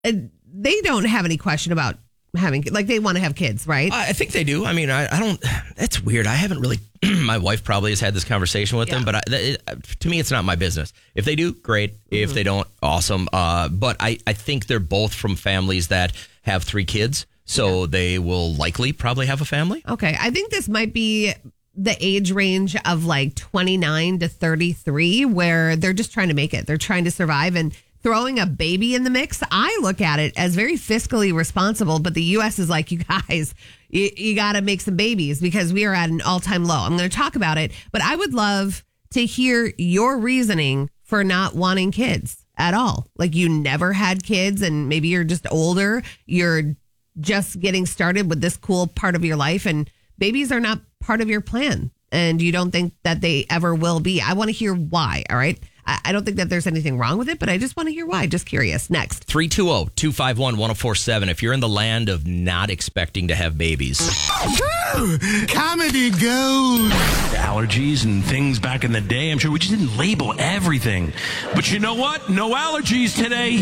they don't have any question about having, like, they want to have kids, right? I think they do. I mean, I don't, it's weird. I haven't really, my wife probably has had this conversation with them, but to me, it's not my business. If they do, great. If they don't, awesome. But I think they're both from families that have 3 kids, so they will likely probably have a family. Okay. I think this might be the age range of like 29 to 33 where they're just trying to make it. They're trying to survive, and throwing a baby in the mix, I look at it as very fiscally responsible, but the U.S. is like, you guys, you got to make some babies because we are at an all-time low. I'm going to talk about it, but I would love to hear your reasoning for not wanting kids at all. Like, you never had kids, and maybe you're just older. You're just getting started with this cool part of your life, and babies are not part of your plan, and you don't think that they ever will be. I want to hear why, all right? I don't think that there's anything wrong with it, but I just want to hear why. Just curious. Next. 320-251-1047. If you're in the land of not expecting to have babies. Comedy gold. Allergies and things back in the day. I'm sure we just didn't label everything. But you know what? No allergies today.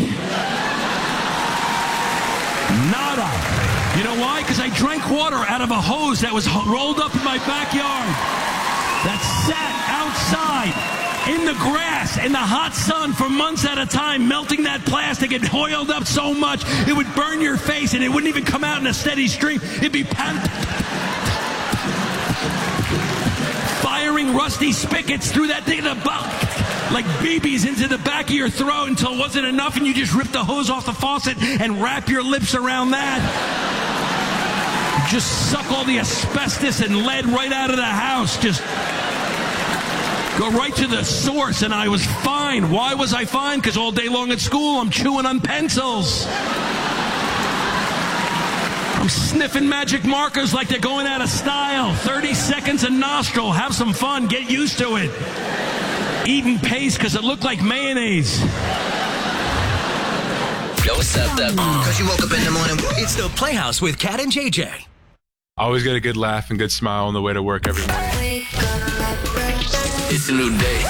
Nada. You know why? Because I drank water out of a hose that was rolled up in my backyard. That sat outside in the grass, in the hot sun for months at a time, melting that plastic. It oiled up so much, it would burn your face, and it wouldn't even come out in a steady stream. It'd be firing rusty spigots through that thing, like BBs into the back of your throat until it wasn't enough, and you just rip the hose off the faucet and wrap your lips around that. Just suck all the asbestos and lead right out of the house. Just go right to the source, and I was fine. Why was I fine? Because all day long at school, I'm chewing on pencils. I'm sniffing magic markers like they're going out of style. 30 seconds a nostril. Have some fun. Get used to it. Eating paste because it looked like mayonnaise. Yo, what's up, because you woke up in the morning. It's the Playhouse with Kat and JJ. I always get a good laugh and good smile on the way to work every morning. It's a new day.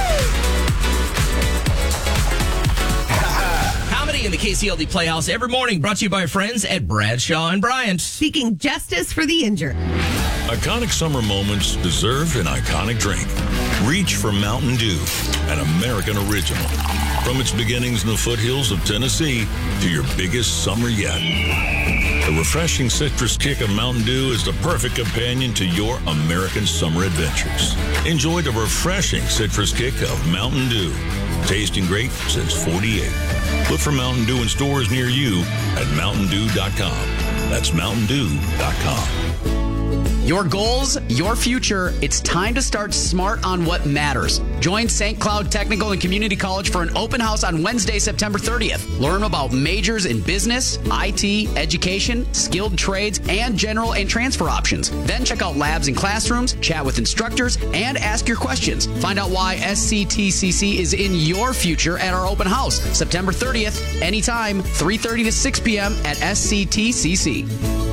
Comedy in the KCLD Playhouse every morning, brought to you by our friends at Bradshaw and Bryant. Seeking justice for the injured. Iconic summer moments deserve an iconic drink. Reach for Mountain Dew, an American original. From its beginnings in the foothills of Tennessee to your biggest summer yet. The refreshing citrus kick of Mountain Dew is the perfect companion to your American summer adventures. Enjoy the refreshing citrus kick of Mountain Dew. Tasting great since 48. Look for Mountain Dew in stores near you at mountaindew.com. That's mountaindew.com. Your goals, your future. It's time to start smart on what matters. Join St. Cloud Technical and Community College for an open house on Wednesday, September 30th. Learn about majors in business, IT, education, skilled trades, and general and transfer options. Then check out labs and classrooms, chat with instructors, and ask your questions. Find out why SCTCC is in your future at our open house, September 30th, anytime, 3:30 to 6 p.m. at SCTCC.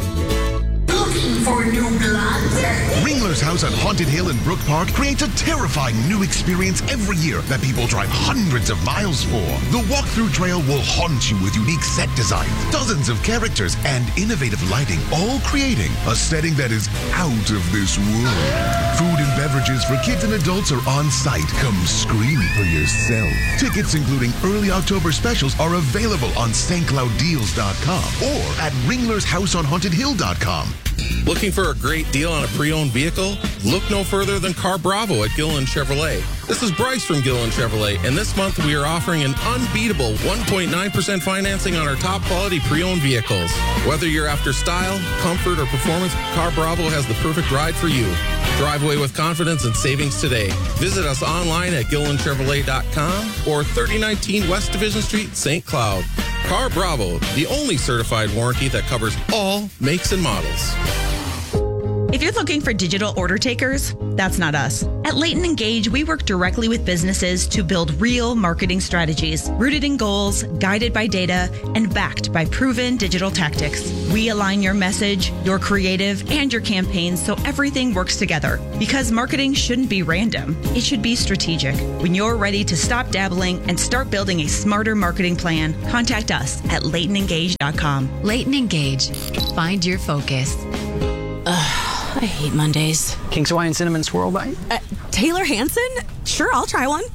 For new blood. Ringler's House on Haunted Hill in Brook Park creates a terrifying new experience every year that people drive hundreds of miles for. The walkthrough trail will haunt you with unique set designs, dozens of characters, and innovative lighting, all creating a setting that is out of this world. Food and beverages for kids and adults are on site. Come scream for yourself. Tickets, including early October specials, are available on stclouddeals.com or at ringlershouseonhauntedhill.com. Looking for a great deal on a pre-owned vehicle? Look no further than Car Bravo at Gilliland Chevrolet. This is Bryce from Gilliland Chevrolet, and this month we are offering an unbeatable 1.9% financing on our top quality pre-owned vehicles. Whether you're after style, comfort, or performance, Car Bravo has the perfect ride for you. Drive away with confidence and savings today. Visit us online at GillilandChevrolet.com or 3019 West Division Street, St. Cloud. Car Bravo, the only certified warranty that covers all makes and models. If you're looking for digital order takers, that's not us. At Leighton Engage, we work directly with businesses to build real marketing strategies, rooted in goals, guided by data, and backed by proven digital tactics. We align your message, your creative, and your campaigns so everything works together. Because marketing shouldn't be random. It should be strategic. When you're ready to stop dabbling and start building a smarter marketing plan, contact us at LeightonEngage.com. Leighton Engage. Find your focus. I hate Mondays. King's Hawaiian Cinnamon Swirl Bite? Taylor Hanson? Sure, I'll try one.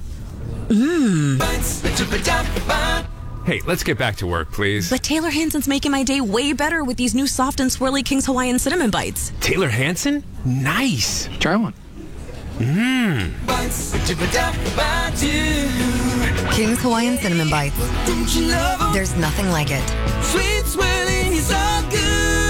Hey, let's get back to work, please. But Taylor Hanson's making my day way better with these new soft and swirly King's Hawaiian Cinnamon Bites. Taylor Hanson? Nice. Try one. King's Hawaiian Cinnamon Bites. There's nothing like it. Sweet swirling is all good.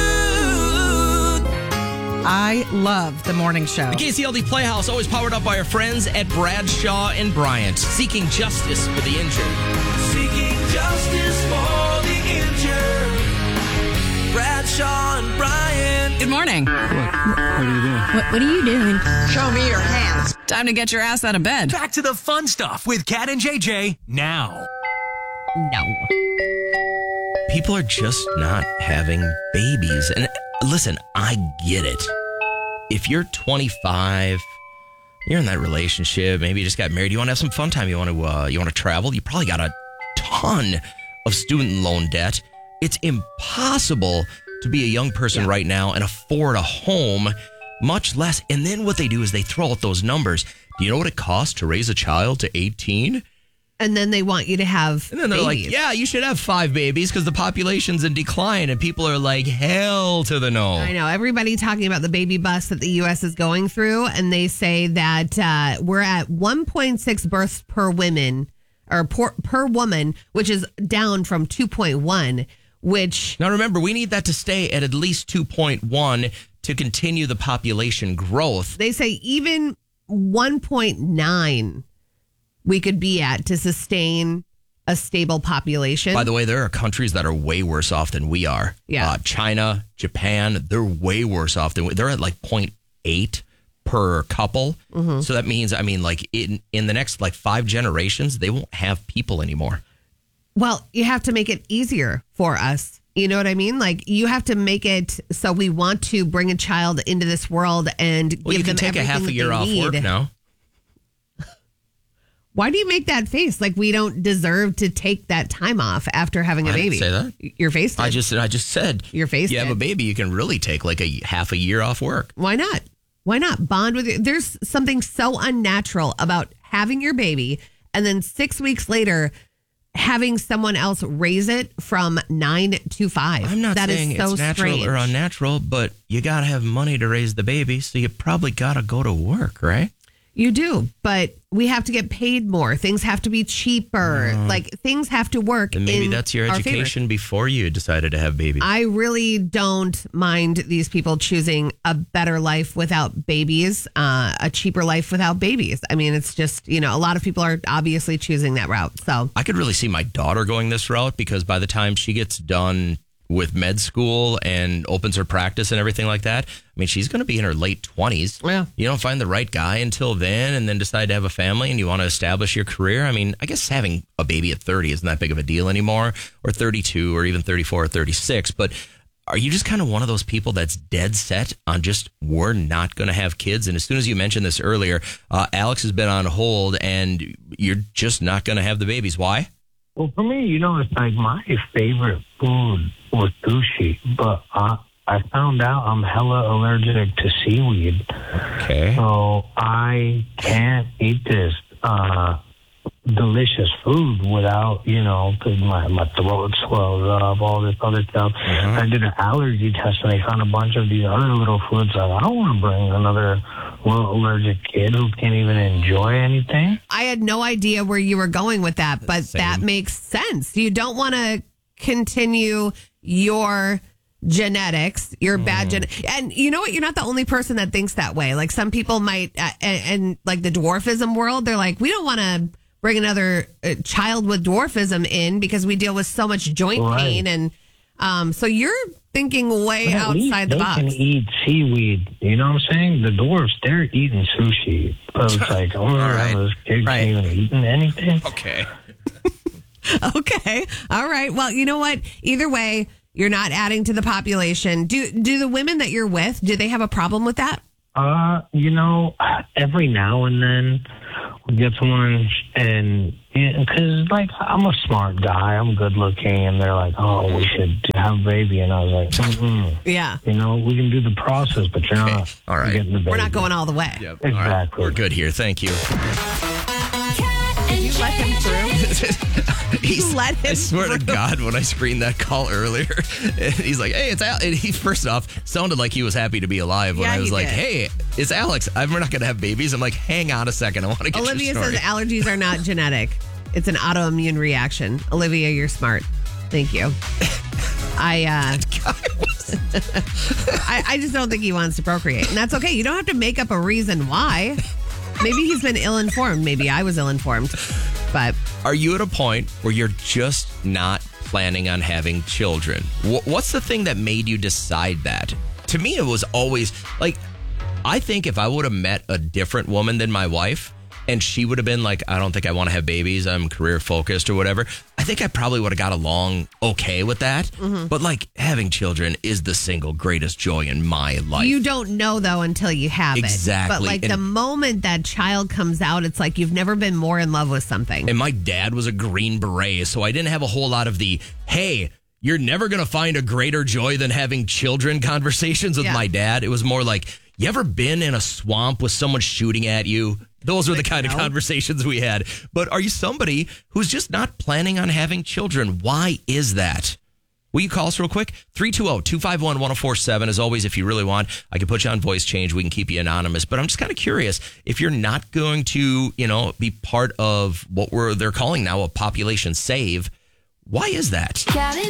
I love the morning show. The KCLD Playhouse, always powered up by our friends at Bradshaw and Bryant, seeking justice for the injured. Seeking justice for the injured. Bradshaw and Bryant. Good morning. What are you doing? What are you doing? Show me your hands. Time to get your ass out of bed. Back to the fun stuff with Kat and JJ now. No. People are just not having babies. And listen, I get it. If you're 25, you're in that relationship, maybe you just got married, you want to have some fun time, you want to travel, you probably got a ton of student loan debt. It's impossible to be a young person right now and afford a home, much less. And then what they do is they throw out those numbers. Do you know what it costs to raise a child to 18? And then they want you to have And then they're babies. like, yeah, you should have 5 babies because the population's in decline. And people are like, hell to the no. I know. Everybody talking about the baby bust that the U.S. is going through. And they say that we're at 1.6 births per woman or per woman, which is down from 2.1, which... Now, remember, we need that to stay at least 2.1 to continue the population growth. They say even 1.9 we could be at to sustain a stable population. By the way, there are countries that are way worse off than we are. Yeah. China, Japan, they're way worse off than we. They're at like 0.8 per couple. Mm-hmm. So that means, like in the next 5 generations, they won't have people anymore. Well, you have to make it easier for us. You know what I mean? Like, you have to make it so we want to bring a child into this world and Well, give you can them take a half everything a year that off they work need. now. Why do you make that face? Like we don't deserve to take that time off after having a I baby. didn't say that. Your face did. I just said Your face you have did. a baby, you can really take like a half a year off work. Why not? Why not bond with you? There's something so unnatural about having your baby and then 6 weeks later having someone else raise it from 9 to 5. I'm not That is saying so it's natural strange. or unnatural, but you got to have money to raise the baby, so you probably got to go to work, right? You do, but we have to get paid more. Things have to be cheaper. Like things have to work. And maybe in that's your our favor. education before you decided to have babies. I really don't mind these people choosing a better life without babies, a cheaper life without babies. I mean, it's just, a lot of people are obviously choosing that route. So I could really see my daughter going this route because by the time she gets done with med school and opens her practice and everything like that, I mean, she's going to be in her late 20s. Yeah. You don't find the right guy until then and then decide to have a family and you want to establish your career. I mean, I guess having a baby at 30 isn't that big of a deal anymore, or 32 or even 34 or 36. But are you just kind of one of those people that's dead set on just, we're not going to have kids? And as soon as you mentioned this earlier, Alex has been on hold and you're just not going to have the babies. Why? Well, for me, it's like my favorite food was sushi, but I found out I'm hella allergic to seaweed. Okay. So I can't eat this delicious food without, because my throat swells up, all this other stuff. Mm-hmm. I did an allergy test and they found a bunch of these other little foods. Like, I don't want to bring another little allergic kid who can't even enjoy anything. I had no idea where you were going with that, but that makes sense. You don't want to continue your genetics, your bad and you know what? You're not the only person that thinks that way. Like some people might, and like the dwarfism world, they're like, we don't want to bring another child with dwarfism in because we deal with so much joint pain. And so you're thinking way But at least outside the box. They can eat seaweed. You know what I'm saying? The dwarfs, they're eating sushi. But it's like, oh, those kids ain't even eating anything. Okay. Okay. All right. Well, you know what? Either way, you're not adding to the population. Do the women that you're with, do they have a problem with that? Every now and then we'll get someone, and because like I'm a smart guy, I'm good looking, and they're like, "Oh, we should have a baby," and I was like, Yeah. we can do the process, but you're not. All right. Getting the baby. We're not going all the way. Yep. Exactly. All right. We're good here. Thank you. Did you let him through? You let him I swear to through? God, when I screened that call earlier, and he's like, "Hey, it's Alex." And he first off sounded like he was happy to be alive when Yeah, I was he like, did. "Hey, it's Alex. We're not going to have babies." I'm like, "Hang on a second. I want to get Olivia your says story." allergies are not genetic. It's an autoimmune reaction. Olivia, you're smart. Thank you. I just don't think he wants to procreate. And that's okay. You don't have to make up a reason why. Maybe he's been ill-informed. Maybe I was ill-informed. But Are you at a point where you're just not planning on having children? What's the thing that made you decide that? To me, it was always like, I think if I would have met a different woman than my wife, and she would have been like, "I don't think I want to have babies. I'm career focused," or whatever, I think I probably would have got along okay with that. But like, having children is the single greatest joy in my life. you don't know, though, until you have Exactly. it. But like And- the moment that child comes out, it's like you've never been more in love with something. And my dad was a Green Beret, so I didn't have a whole lot of the, "Hey, you're never going to find a greater joy than having children" conversations with Yeah. my dad. It was more like, "You ever been in a swamp with someone shooting at you?" Those were the kind of conversations we had. But are you somebody who's just not planning on having children? Why is that? Will you call us real quick? 320-251-1047. As always, if you really want, I can put you on voice change. We can keep you anonymous. But I'm just kind of curious, if you're not going to, be part of what they're calling now a population save, why is that?